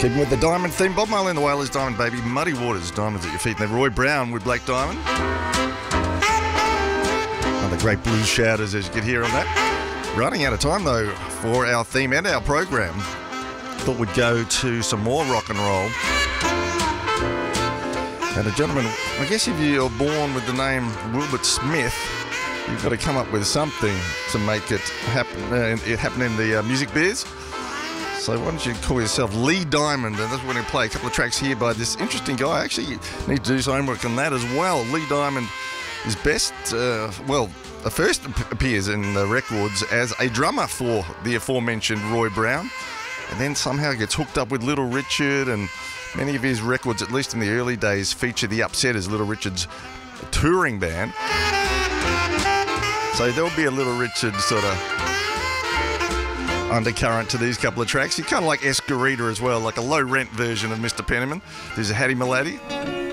Keeping with the Diamond theme, Bob Marley and the Wailers, Diamond Baby, Muddy Waters, Diamonds at Your Feet, and then Roy Brown with Black Diamond. Other great blues shouters, as you could hear on that. Running out of time, though, for our theme and our program. Thought we'd go to some more rock and roll. And a gentleman, I guess if you're born with the name Wilbert Smith, you've got to come up with something to make it happen in the music biz. So why don't you call yourself Lee Diamond? And that's what we're going to play a couple of tracks here by this interesting guy. I actually need to do some homework on that as well. Lee Diamond is best, first appears in the records as a drummer for the aforementioned Roy Brown, and then somehow gets hooked up with Little Richard, and many of his records, at least in the early days, feature the Upsetters, Little Richard's touring band. So there'll be a Little Richard sort of undercurrent to these couple of tracks. You're kind of like Escarita as well, like a low-rent version of Mr. Penniman. There's a Hattie Malady.